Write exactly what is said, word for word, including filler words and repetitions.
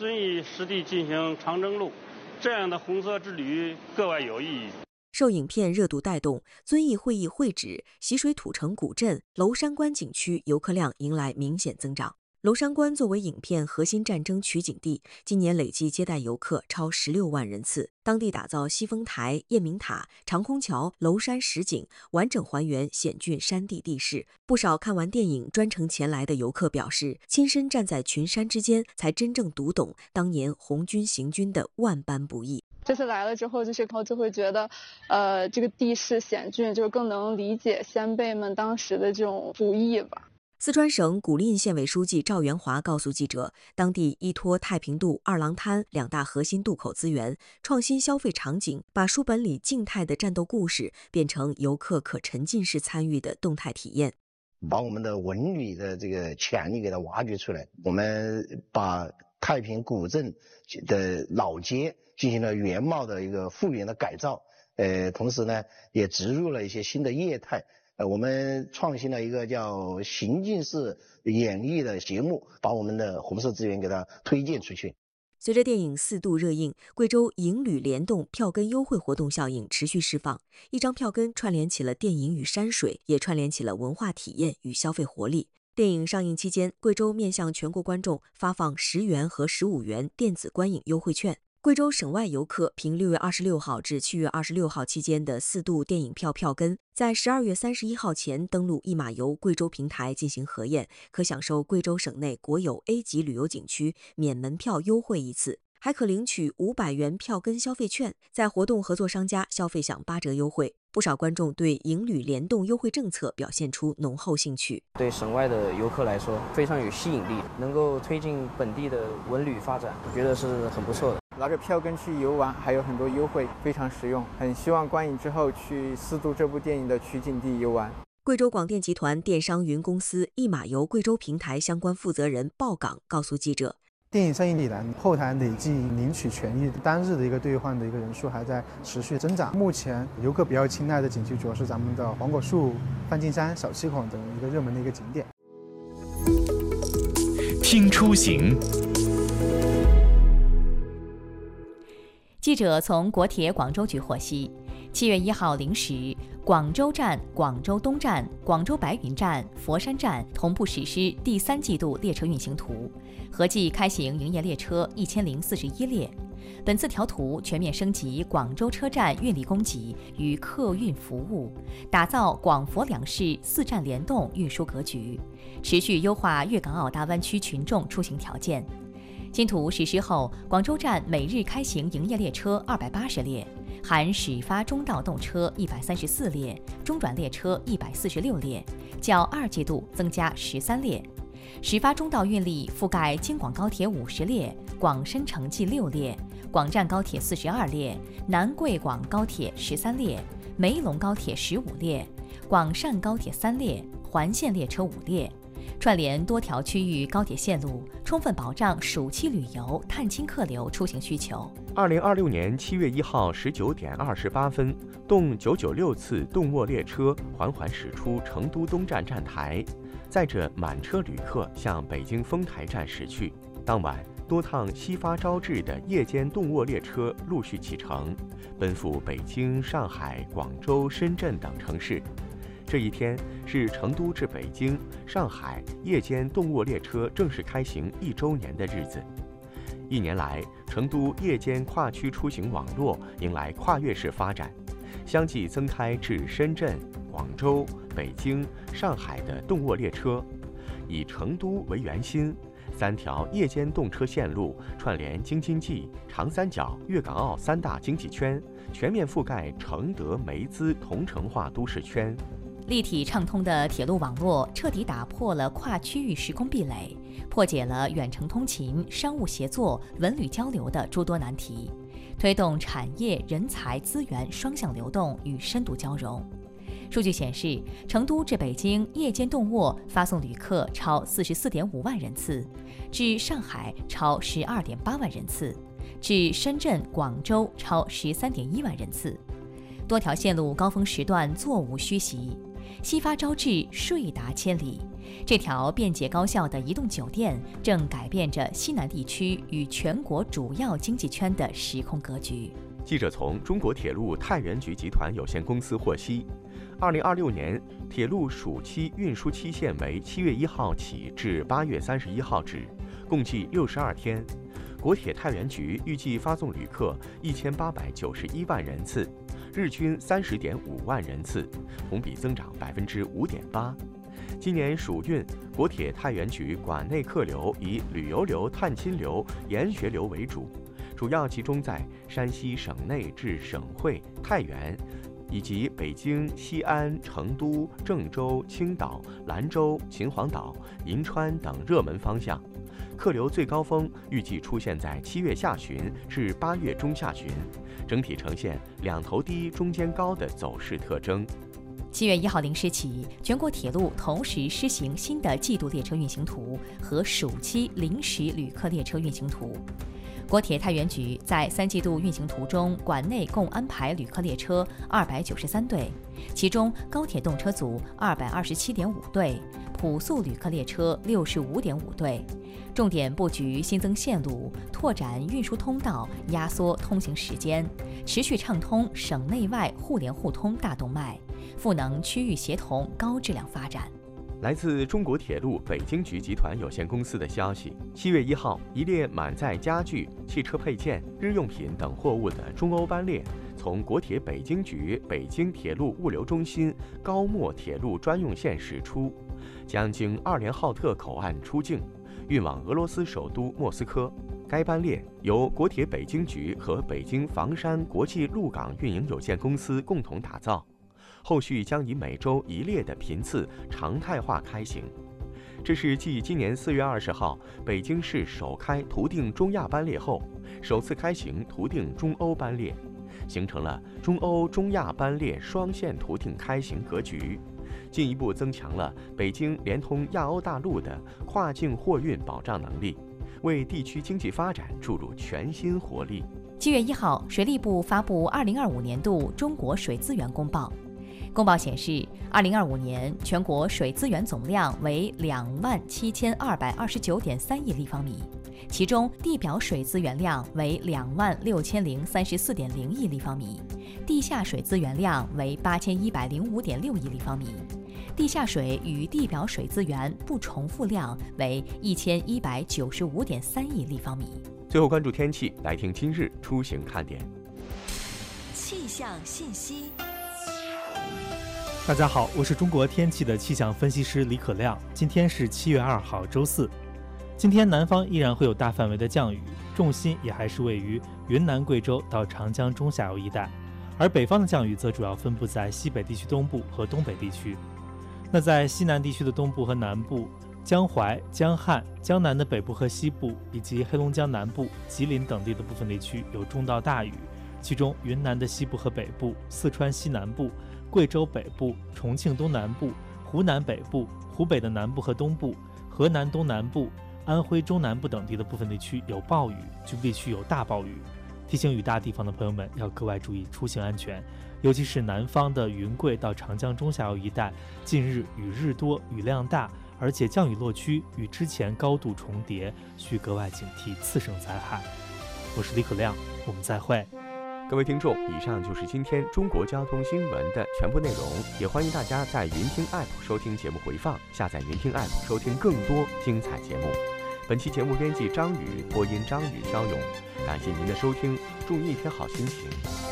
遵义实地进行长征路，这样的红色之旅格外有意义。 受影片热度带动，遵义会议会址、习水土城古镇、娄山关景区游客量迎来明显增长。娄山关作为影片核心战争取景地，今年累计接待游客超十六万人次。当地打造西峰台、雁鸣塔、长空桥、娄山实景，完整还原险峻山地地势。不少看完电影专程前来的游客表示，亲身站在群山之间，才真正读懂当年红军行军的万般不易。 这次来了之后，就是就会觉得，呃，这个地势险峻，就是更能理解先辈们当时的这种不易吧。 四川省古蔺县委书记赵元华告诉记者，当地依托太平渡、二郎滩两大核心渡口资源，创新消费场景，把书本里静态的战斗故事变成游客可沉浸式参与的动态体验。 把我们的文旅的这个潜力给它挖掘出来，我们把太平古镇的老街进行了原貌的一个复原的改造，呃，同时呢，也植入了一些新的业态。呃，我们创新了一个叫情境式演绎的节目，把我们的红色资源给它推荐出去。 随着电影四度热映，贵州影旅联动票根优惠活动效应持续释放，一张票根串联起了电影与山水，也串联起了文化体验与消费活力。电影上映期间，贵州面向全国观众发放十元和十五元电子观影优惠券。贵州省外游客凭六月二十六号至七月二十六号期间的四度电影票票根，在十二月三十一号前登录一马游贵州平台进行核验，可享受贵州省内国有 A 级旅游景区免门票优惠一次，还可领取五百元票根消费券，在活动合作商家消费享八折优惠。不少观众对影旅联动优惠政策表现出浓厚兴趣。 对省外的游客来说非常有吸引力，能够推进本地的文旅发展，我觉得是很不错的。 拿着票根去游玩，还有很多优惠，非常实用。很希望观影之后去四度这部电影的取景地游玩。 贵州广电集团电商云公司一马游贵州平台相关负责人鲍岗告诉记者， 电影上映以来，后台累计领取权益单日的一个兑换的一个人数还在持续增长。目前游客比较青睐的景区主要是咱们的黄果树、梵净山、小七孔等一个热门的一个景点。 听出行。 记者从国铁广州局获悉，七月一号零时，广州站、广州东站、广州白云站、佛山站同步实施第三季度列车运行图，合计开行营业列车一千零四十一列。本次调图全面升级广州车站运力供给与客运服务，打造广佛两市四站联动运输格局，持续优化粤港澳大湾区群众出行条件。新图实施后，广州站每日开行营业列车二百八十列，含始发中道动车一百三十四列，中转列车一百四十六列，较二季度增加十三列。始发中道运力覆盖京广高铁五十列，广深城际六列，广湛高铁四十二列，南贵广高铁十三列，梅陇高铁十五列，广汕高铁三列，环线列车五列。串联多条区域高铁线路，充分保障暑期旅游、探亲客流出行需求。 二零二六年七月一号十九点二十八分，动九九六次动卧列车缓缓驶出成都东站站台，载着满车旅客向北京丰台站驶去。当晚，多趟西发招致的夜间动卧列车陆续启程，奔赴北京、上海、广州、深圳等城市。这一天是成都至北京、上海夜间动卧列车正式开行一周年的日子。一年来，成都夜间跨区出行网络迎来跨越式发展，相继增开至深圳、广州、北京、上海的动卧列车，以成都为圆心，三条夜间动车线路串联京津冀、长三角、粤港澳三大经济圈，全面覆盖承德梅资同城化都市圈。 立体畅通的铁路网络彻底打破了跨区域时空壁垒，破解了远程通勤、商务协作、文旅交流的诸多难题，推动产业、人才、资源双向流动与深度交融。数据显示，成都至北京夜间动卧发送旅客超四十四点五万人次，至上海超十二点八万人次，至深圳、广州超十三点一万人次。多条线路高峰时段座无虚席。 西发招致，税达千里。这条便捷高效的移动酒店正改变着西南地区与全国主要经济圈的时空格局。 记者从中国铁路太原局集团有限公司获悉，二零二六年铁路暑期运输期限为七月一号起至八月三十一号止，共计六十二天。国铁太原局预计发送旅客一千八百九十一万人次，日均三十点五万人次，同比增长百分之五点八。今年暑运，国铁太原局管内客流以旅游流、探亲流、研学流为主，主要集中在山西省内至省会、太原，以及北京、西安、成都、郑州、青岛、兰州、秦皇岛、银川等热门方向。客流最高峰预计出现在七月下旬至八月中下旬，整体呈现两头低、中间高的走势特征。 七月一号零时起，全国铁路同时施行新的季度列车运行图和暑期临时旅客列车运行图。国铁太原局在三季度运行图中，管内共安排旅客列车二百九十三对，其中高铁动车组二百二十七点五对，普速旅客列车六十五点五对。重点布局新增线路，拓展运输通道，压缩通行时间，持续畅通省内外互联互通大动脉，赋能区域协同高质量发展。 来自中国铁路北京局集团有限公司的消息，七月一号，一列满载家具、汽车配件、日用品等货物的中欧班列从国铁北京局北京铁路物流中心高墨铁路专用线驶出，将经二连浩特口岸出境，运往俄罗斯首都莫斯科。该班列由国铁北京局和北京房山国际陆港运营有限公司共同打造。后续将以每周一列的频次常态化开行。这是继今年四月二十号北京市首开途定中亚班列后，首次开行途定中欧班列，形成了中欧中亚班列双线途定开行格局，进一步增强了北京连通亚欧大陆的跨境货运保障能力，为地区经济发展注入全新活力。 七月一号，水利部发布二零二五年度中国水资源公报。公报显示，二零二五年全国水资源总量为两万七千二百二十九点三亿立方米，其中地表水资源量为两万六千零三十四点零亿立方米，地下水资源量为八千一百零五点六亿立方米，地下水与地表水资源不重复量为一千一百九十五点三亿立方米。 最后关注天气，来听今日出行看点。 气象信息。 大家好，我是中国天气的气象分析师李可亮。今天是七月二号，周四。今天南方依然会有大范围的降雨，重心也还是位于云南、贵州到长江中下游一带，而北方的降雨则主要分布在西北地区东部和东北地区。那在西南地区的东部和南部、江淮、江汉、江南的北部和西部，以及黑龙江南部、吉林等地的部分地区有中到大雨，其中云南的西部和北部、四川西南部、贵州北部、重庆东南部、湖南北部、湖北的南部和东部、河南东南部、安徽中南部等地的部分地区有暴雨，局部地区有大暴雨。提醒雨大地方的朋友们要格外注意出行安全，尤其是南方的云贵到长江中下游一带，近日雨日多，雨量大，而且降雨落区与之前高度重叠，需格外警惕次生灾害。我是李可亮，我们再会。 各位听众，以上就是今天中国交通新闻的全部内容，也欢迎大家在云听 App 收听节目回放，下载云听 App 收听更多精彩节目。本期节目编辑张宇，播音张宇、肖勇，感谢您的收听，祝您一天好心情。